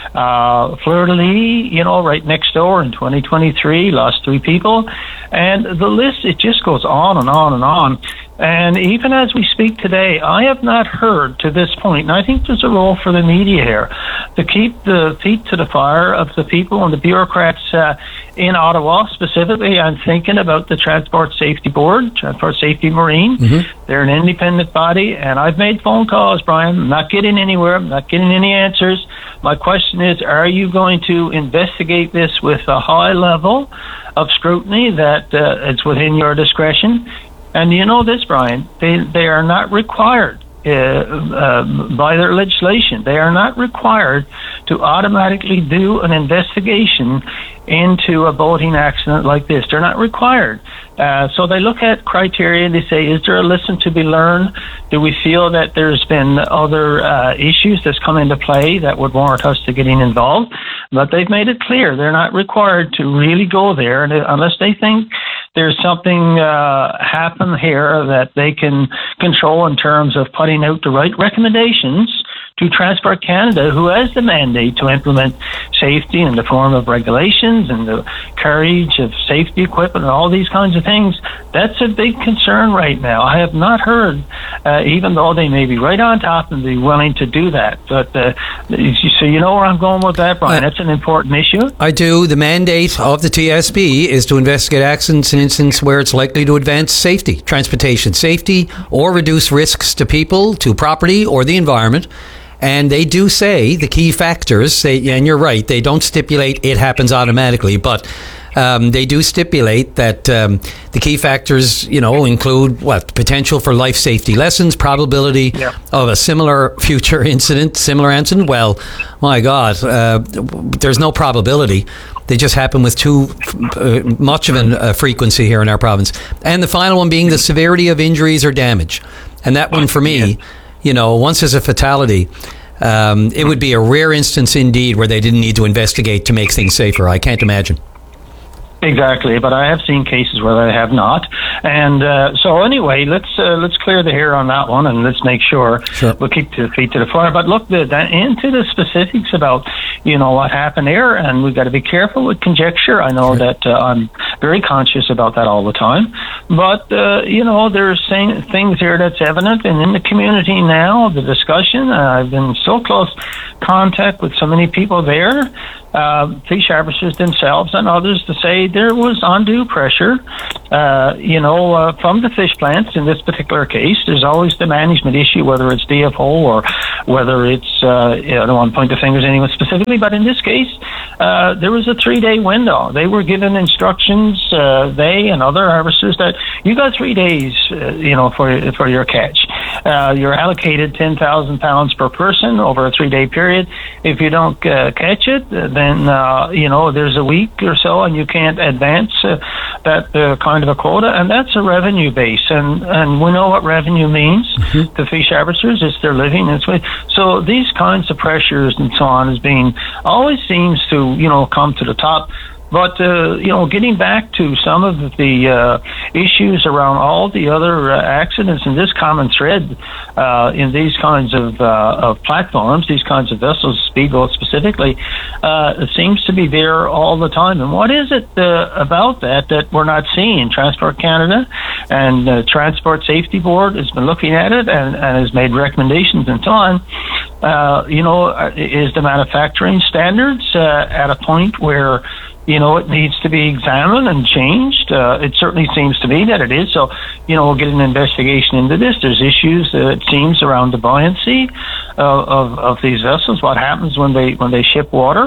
uh, Fleur-de-Lis, you know, right next door in twenty twenty-three, lost three people. And the list, it just goes on and on and on. And even as we speak today, I have not heard to this point, and I think there's a role for the media here, to keep the feet to the fire of the people and the bureaucrats uh, in Ottawa. Specifically, I'm thinking about the Transport Safety Board, Transport Safety Marine. Mm-hmm. They're an independent body, and I've made phone calls, Brian. I'm not getting anywhere. I'm not getting any answers. My question is, are you going to investigate this with a high level of scrutiny that uh, is within your discretion? And you know this, Brian, they they are not required uh, uh, by their legislation. They are not required to automatically do an investigation into a boating accident like this. They're not required. Uh, so they look at criteria and they say, is there a lesson to be learned? Do we feel that there's been other uh, issues that's come into play that would warrant us to getting involved? But they've made it clear they're not required to really go there, and unless they think there's something uh, happen here that they can control in terms of putting out the right recommendations to Transport Canada, who has the mandate to implement safety in the form of regulations and the carriage of safety equipment and all these kinds of things. That's a big concern right now. I have not heard, uh, even though they may be right on top and be willing to do that. But uh, so you know where I'm going with that, Brian. That's an important issue. I do. The mandate of the T S B is to investigate accidents and incidents where it's likely to advance safety, transportation safety, or reduce risks to people, to property, or the environment. And they do say the key factors, they, and you're right, they don't stipulate it happens automatically, but um, they do stipulate that um, the key factors, you know, include what? Potential for life safety lessons, probability yeah. of a similar future incident, similar incident. Well, my God, uh, there's no probability. They just happen with too uh, much of a uh, frequency here in our province. And the final one being the severity of injuries or damage. And that one for me... Yeah. You know, once there's a fatality, um, it would be a rare instance indeed where they didn't need to investigate to make things safer. I can't imagine. Exactly, but I have seen cases where they have not, and uh, so anyway, let's uh, let's clear the hair on that one, and let's make sure, sure. we'll keep the feet to the fire. But look, the, the, into the specifics about you know what happened there, and we've got to be careful with conjecture. I know sure. that uh, I'm very conscious about that all the time, but uh, you know there's saying, things here that's evident, and in the community now, the discussion. Uh, I've been in so close contact with so many people there. Uh, fish harvesters themselves and others to say there was undue pressure, uh, you know, uh, from the fish plants in this particular case. There's always the management issue, whether it's D F O or whether it's, uh, I don't want to point the fingers at anyone specifically, but in this case, uh, there was a three-day window. They were given instructions, uh, they and other harvesters, that you got three days, uh, you know, for for your catch. Uh, you're allocated ten thousand pounds per person over a three-day period. If you don't uh, catch it, then And, uh, you know, there's a week or so and you can't advance uh, that uh, kind of a quota. And that's a revenue base. And, and we know what revenue means mm-hmm. to fish harvesters. It's their living. It's way. So these kinds of pressures and so on is being always seems to, you know, come to the top. But, uh, you know, getting back to some of the uh, issues around all the other uh, accidents and this common thread uh, in these kinds of, uh, of platforms, these kinds of vessels, speedboats specifically, uh, it seems to be there all the time. And what is it uh, about that that we're not seeing? Transport Canada and uh, Transport Safety Board has been looking at it and, and has made recommendations and so on. Uh, you know, is the manufacturing standards uh, at a point where you know, it needs to be examined and changed. Uh, it certainly seems to me that it is. So, you know, we'll get an investigation into this. There's issues, uh, it seems, around the buoyancy uh, of of these vessels. What happens when they when they ship water?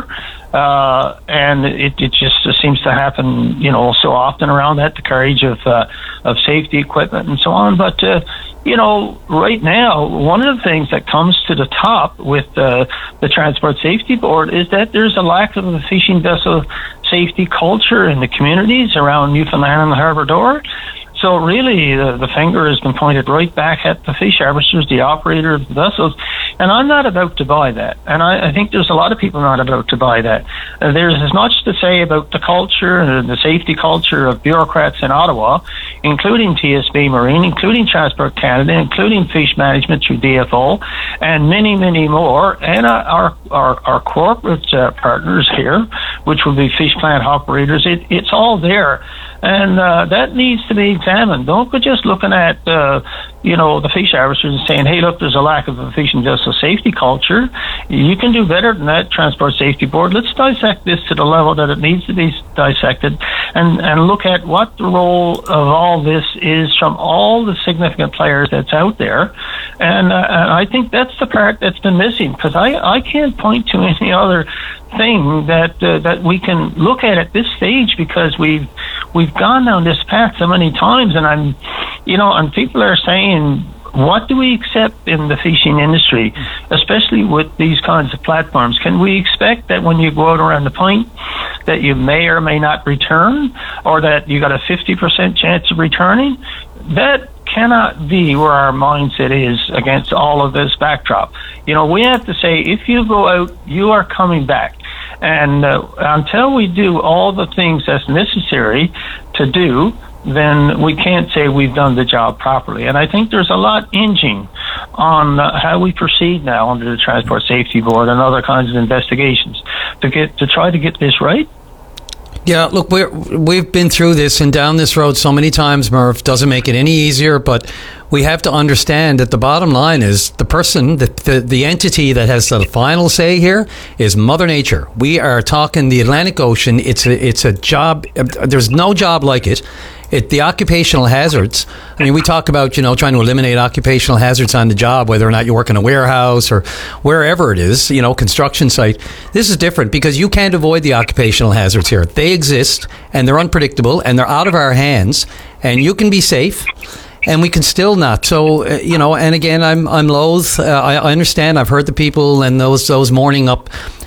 Uh, and it, it just seems to happen, you know, so often around that, the carriage of uh, of safety equipment and so on. But uh, you know, right now, one of the things that comes to the top with uh, the Transport Safety Board is that there's a lack of a fishing vessel safety culture in the communities around Newfoundland and Labrador. So really, the, the finger has been pointed right back at the fish harvesters, the operator of the vessels, and I'm not about to buy that. And I, I think there's a lot of people not about to buy that. Uh, there's as much to say about the culture and the safety culture of bureaucrats in Ottawa, including T S B Marine, including Transport Canada, including Fish Management through D F O, and many, many more, and uh, our, our, our corporate uh, partners here, which will be fish plant operators. It, it's all there. And uh, that needs to be examined. Don't go just looking at, uh, you know, the fish harvesters and saying, hey, look, there's a lack of a fishing vessel safety culture. You can do better than that, Transport Safety Board. Let's dissect this to the level that it needs to be dissected and, and look at what the role of all this is from all the significant players that's out there. And, uh, and I think that's the part that's been missing, because I, I can't point to any other thing that uh, that we can look at at this stage, because we've we've gone down this path so many times, and I'm, you know, and people are saying, what do we accept in the fishing industry, especially with these kinds of platforms? Can we expect that when you go out around the point that you may or may not return, or that you got a fifty percent chance of returning? That cannot be where our mindset is against all of this backdrop. You know, we have to say, if you go out, you are coming back. And uh, until we do all the things that's necessary to do, then we can't say we've done the job properly. And I think there's a lot hinging on uh, how we proceed now under the Transport Safety Board and other kinds of investigations to get to try to get this right. Yeah, look, we're, we've been through this and down this road so many times, Murph. Doesn't make it any easier, but we have to understand that the bottom line is the person, the, the, the entity that has the final say here is Mother Nature. We are talking the Atlantic Ocean. It's a, it's a job. There's no job like it. It, the occupational hazards, I mean, we talk about, you know, trying to eliminate occupational hazards on the job, whether or not you work in a warehouse or wherever it is, you know, construction site. This is different because you can't avoid the occupational hazards here. They exist, and they're unpredictable, and they're out of our hands, and you can be safe, and we can still not. So, uh, you know, and again, I'm I'm loath. Uh, I, I understand. I've heard the people and those those mourning up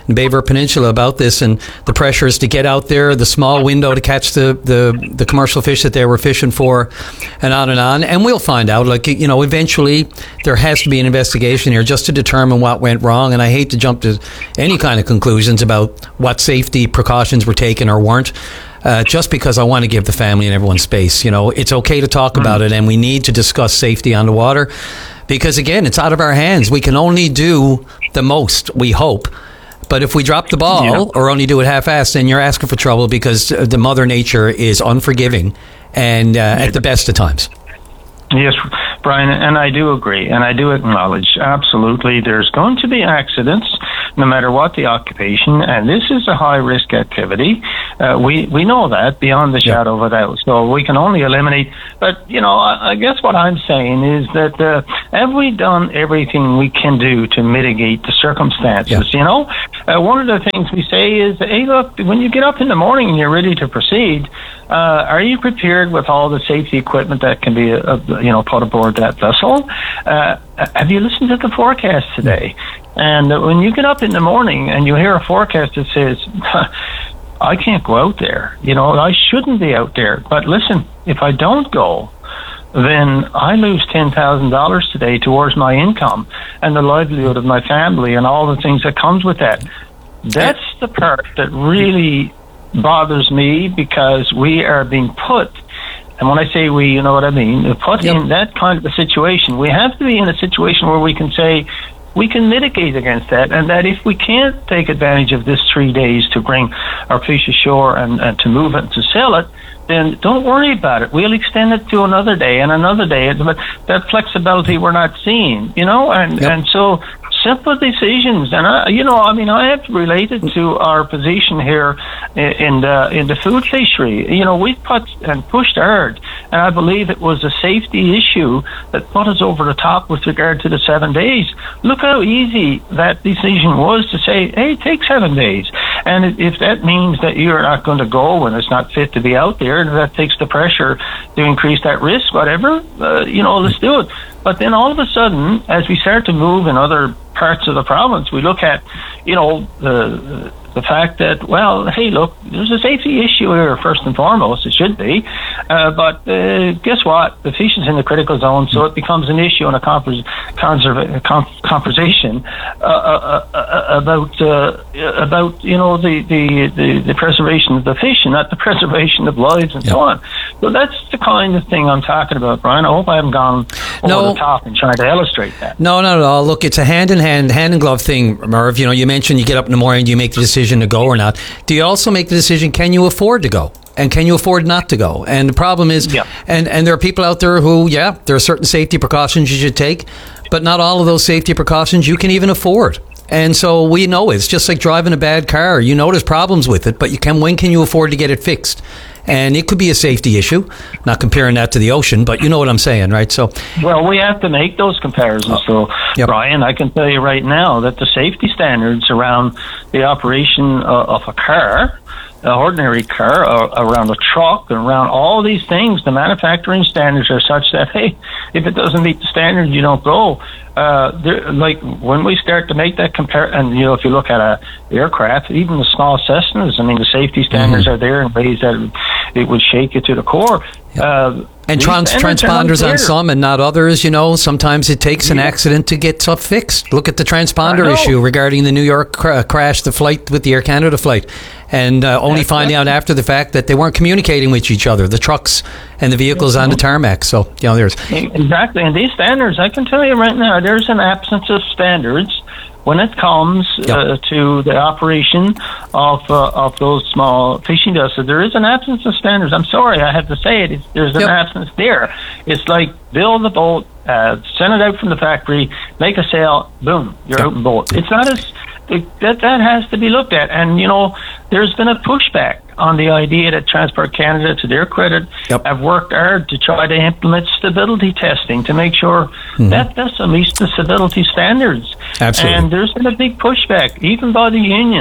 in Baver Peninsula about this and the pressures to get out there, the small window to catch the, the, the commercial fish that they were fishing for, and on and on. And we'll find out. Like, you know, eventually there has to be an investigation here just to determine what went wrong. And I hate to jump to any kind of conclusions about what safety precautions were taken or weren't. Uh, just because I want to give the family and everyone space. You know, it's okay to talk mm. about it, and we need to discuss safety on the water because, again, it's out of our hands. We can only do the most, we hope. But if we drop the ball yeah. or only do it half-assed, then you're asking for trouble because the Mother Nature is unforgiving and uh, at the best of times. Yes, Brian, and I do agree, and I do acknowledge, absolutely, there's going to be accidents, no matter what the occupation, and this is a high-risk activity. Uh, we, we know that beyond the shadow of a doubt, so we can only eliminate, but, you know, I, I guess what I'm saying is that uh, have we done everything we can do to mitigate the circumstances, yeah. you know? Uh, one of the things we say is, hey, look, when you get up in the morning and you're ready to proceed, uh, are you prepared with all the safety equipment that can be, uh, you know, put aboard that vessel? Uh, have you listened to the forecast today? And uh, when you get up in the morning and you hear a forecast that says, I can't go out there, you know, I shouldn't be out there. But listen, if I don't go, then I lose ten thousand dollars today towards my income and the livelihood of my family and all the things that comes with that. That's the part that really bothers me because we are being put, and when I say we, you know what I mean, put yep. in that kind of a situation. We have to be in a situation where we can say, we can mitigate against that, and that if we can't take advantage of this three days to bring our fish ashore and, and to move it and to sell it, then don't worry about it. We'll extend it to another day and another day. But that flexibility we're not seeing, you know, and, yep. and so simple decisions. And, I, you know, I mean, I have related to our position here in the, in the food fishery. You know, we've put and pushed hard, and I believe it was a safety issue that put us over the top with regard to the seven days. Look how easy that decision was to say, hey, take seven days. And if that means that you're not going to go when it's not fit to be out there, and that takes the pressure to increase that risk, whatever, uh, you know, let's do it. But then all of a sudden, as we start to move in other parts of the province, we look at, you know, the the fact that, well, hey, look, there's a safety issue here, first and foremost. It should be. Uh, but uh, guess what? The fish is in the critical zone, so it becomes an issue and a converse, conserva- com- conversation uh, uh, uh, about, uh, about you know, the, the, the, the preservation of the fish and not the preservation of lives and yep. so on. So that's the kind of thing I'm talking about, Brian. I hope I haven't gone over no. the top and trying to illustrate that. No, not at all. Look, it's a hand-in-hand, hand-in-glove thing, Merv. You know, you mentioned you get up in the morning, you make the decision to go or not. Do you also make the decision, can you afford to go? And can you afford not to go? And the problem is, yeah. and, and there are people out there who, yeah, there are certain safety precautions you should take, but not all of those safety precautions you can even afford. And so we know it's just like driving a bad car. You know there's problems with it, but you can. When can you afford to get it fixed? And it could be a safety issue. Not comparing that to the ocean, but you know what I'm saying, right? So, well, we have to make those comparisons. So, yep. Brian, I can tell you right now that the safety standards around the operation uh, of a car, an ordinary car, uh, around a truck, and around all these things, the manufacturing standards are such that, hey, if it doesn't meet the standard, you don't go. Uh, like when we start to make that compare, and you know, if you look at a aircraft, even the small Cessnas, I mean, the safety standards mm-hmm. are there in ways that it would shake you to the core. Yep. Uh, and trans- transponders on some and not others, you know, sometimes it takes an yeah. accident to get stuff fixed. Look at the transponder issue regarding the New York cr- crash, the flight with the Air Canada flight, and uh, only finding out after the fact that they weren't communicating with each other, the trucks and the vehicles on the tarmac. So, you know, there's... Exactly, and these standards, I can tell you right now, there's an absence of standards when it comes yep. uh, to the operation of uh, of those small fishing vessels. There is an absence of standards. I'm sorry, I have to say it. It's, there's an yep. absence there. It's like build the boat, uh, send it out from the factory, make a sale, boom, you're yep. out in boat. It's not as it, that that has to be looked at. And you know, there's been a pushback on the idea that Transport Canada, to their credit, yep. have worked hard to try to implement stability testing to make sure mm-hmm. that that's at least the stability standards. Absolutely. And there's been a big pushback, even by the union.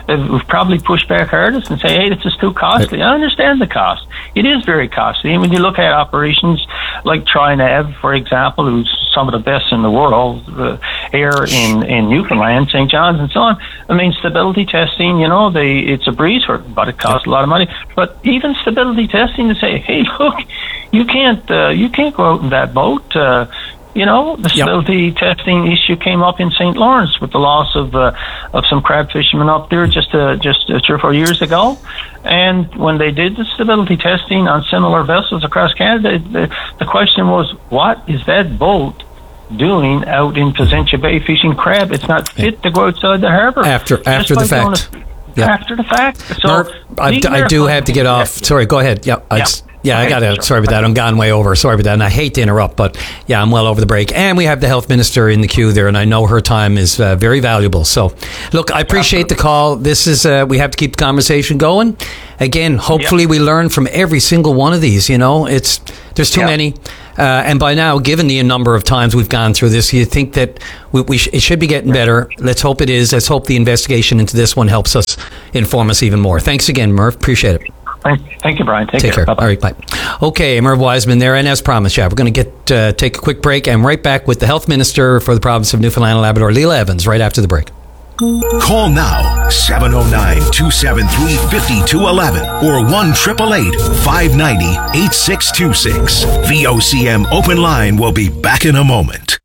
we've probably pushed back hardest and say, hey, this is too costly. I understand the cost. It is very costly. And when you look at operations like TriNav, for example, who's some of the best in the world, the air in, in Newfoundland, Saint John's, and so on. I mean, stability testing, you know, they it's a breeze for it, but it costs a lot of money. But even stability testing to say, hey, look, you can't uh, you can't go out in that boat. Uh, You know, the stability yep. testing issue came up in Saint Lawrence with the loss of uh, of some crab fishermen up there just uh, just uh, three or four years ago. And when they did the stability testing on similar vessels across Canada, the, the question was, what is that boat doing out in Placentia Bay fishing crab? It's not fit to go outside the harbour. After after the fact. A, yep. After the fact. So Murph, I, I do have to get off. Sorry, go ahead. Yeah, yeah. Yeah, I got to. Sorry about that. I'm gone way over. Sorry about that. And I hate to interrupt, but yeah, I'm well over the break. And we have the health minister in the queue there, and I know her time is uh, very valuable. So, look, I appreciate the call. This is, uh, we have to keep the conversation going. Again, hopefully yep. we learn from every single one of these. You know, it's there's too yep. many. Uh, and by now, given the number of times we've gone through this, you think that we, we sh- it should be getting better. Let's hope it is. Let's hope the investigation into this one helps us inform us even more. Thanks again, Murph. Appreciate it. Thank you, Brian. Take, take care. care. All right, bye. Okay, Merv Wiseman there, and as promised, yeah, we're going to get uh, take a quick break and right back with the health minister for the province of Newfoundland and Labrador, Leila Evans, right after the break. Call now, seven oh nine, two seven three, five two one one or one eight eight eight, five nine zero, eight six two six. V O C M Open Line will be back in a moment.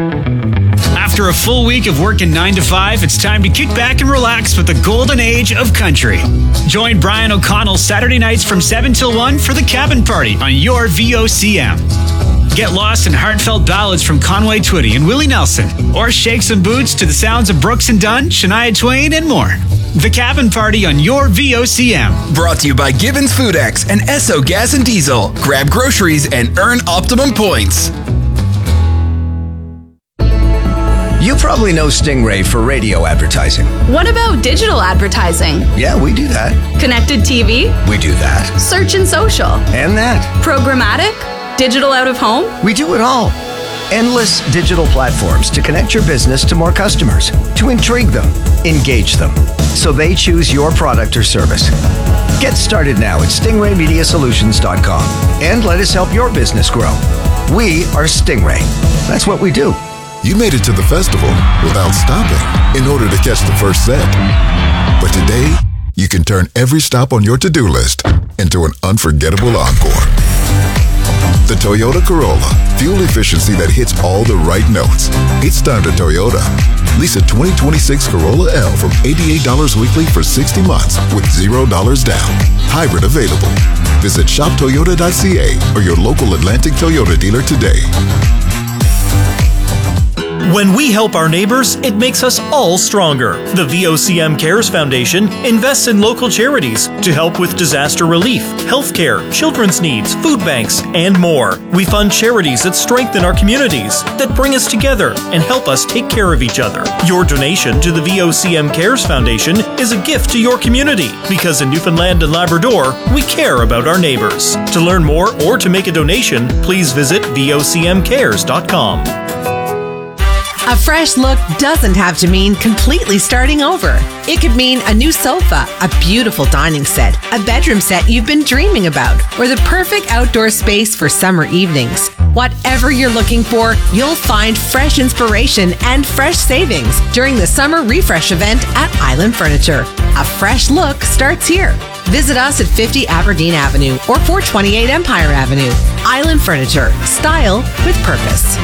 After a full week of working nine to five, it's time to kick back and relax with the golden age of country. Join Brian O'Connell Saturday nights from seven till one for the Cabin Party on your V O C M. Get lost in heartfelt ballads from Conway Twitty and Willie Nelson, or shake some boots to the sounds of Brooks and Dunn, Shania Twain, and more. The Cabin Party on your V O C M. Brought to you by Gibbons FoodX and Esso Gas and Diesel. Grab groceries and earn optimum points. You probably know Stingray for radio advertising. What about digital advertising? Yeah, we do that. Connected T V? We do that. Search and social? And that. Programmatic? Digital out of home? We do it all. Endless digital platforms to connect your business to more customers, to intrigue them, engage them, so they choose your product or service. Get started now at stingray media solutions dot com and let us help your business grow. We are Stingray. That's what we do. You made it to the festival without stopping in order to catch the first set. But today, you can turn every stop on your to-do list into an unforgettable encore. The Toyota Corolla, fuel efficiency that hits all the right notes. It's time to Toyota. Lease a twenty twenty-six Corolla L from eighty-eight dollars weekly for sixty months with zero dollars down. Hybrid available. Visit shop toyota dot c a or your local Atlantic Toyota dealer today. When we help our neighbors, it makes us all stronger. The V O C M Cares Foundation invests in local charities to help with disaster relief, healthcare, children's needs, food banks, and more. We fund charities that strengthen our communities, that bring us together and help us take care of each other. Your donation to the V O C M Cares Foundation is a gift to your community, because in Newfoundland and Labrador, we care about our neighbors. To learn more or to make a donation, please visit V O C M cares dot com. A fresh look doesn't have to mean completely starting over. It could mean a new sofa, a beautiful dining set, a bedroom set you've been dreaming about, or the perfect outdoor space for summer evenings. Whatever you're looking for, you'll find fresh inspiration and fresh savings during the Summer Refresh event at Island Furniture. A fresh look starts here. Visit us at fifty Aberdeen Avenue or four twenty-eight Empire Avenue. Island Furniture. Style with purpose.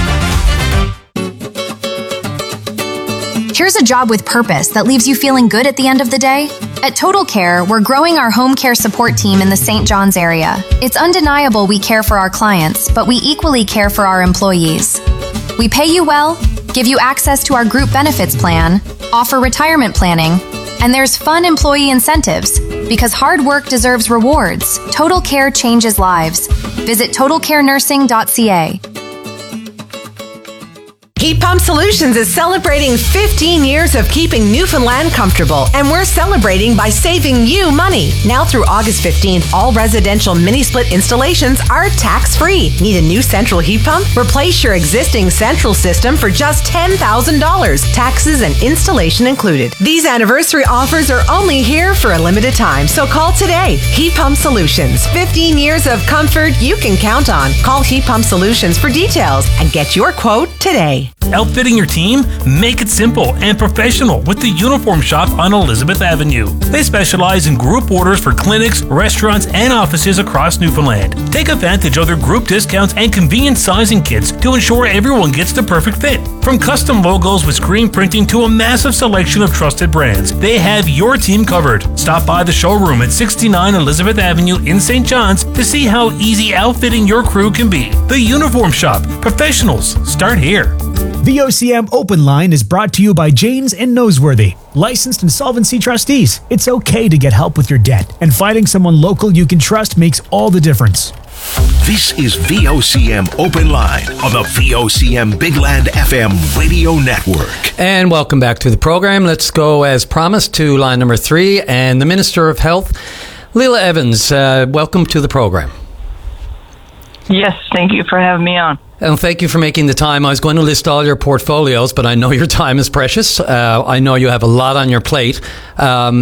Here's a job with purpose that leaves you feeling good at the end of the day. At Total Care, we're growing our home care support team in the Saint John's area. It's undeniable we care for our clients, but we equally care for our employees. We pay you well, give you access to our group benefits plan, offer retirement planning, and there's fun employee incentives, because hard work deserves rewards. Total Care changes lives. Visit total care nursing dot c a. Heat Pump Solutions is celebrating fifteen years of keeping Newfoundland comfortable, and we're celebrating by saving you money. Now through August fifteenth, all residential mini-split installations are tax-free. Need a new central heat pump? Replace your existing central system for just ten thousand dollars, taxes and installation included. These anniversary offers are only here for a limited time, so call today. Heat Pump Solutions, fifteen years of comfort you can count on. Call Heat Pump Solutions for details and get your quote today. Outfitting your team? Make it simple and professional with the Uniform Shop on Elizabeth Avenue. They specialize in group orders for clinics, restaurants, and offices across Newfoundland. Take advantage of their group discounts and convenient sizing kits to ensure everyone gets the perfect fit. From custom logos with screen printing to a massive selection of trusted brands, they have your team covered. Stop by the showroom at sixty-nine Elizabeth Avenue in Saint John's to see how easy outfitting your crew can be. The Uniform Shop. Professionals start here. The O C M Open Line is brought to you by Janes and Noseworthy, licensed insolvency trustees. It's okay to get help with your debt, and finding someone local you can trust makes all the difference. This is V O C M Open Line on the V O C M Big Land F M radio network. And welcome back to the program. Let's go, as promised, to line number three and the Minister of Health, Leila Evans. Uh, welcome to the program. Yes, thank you for having me on. And thank you for making the time. I was going to list all your portfolios, but I know your time is precious. Uh, I know you have a lot on your plate. Um,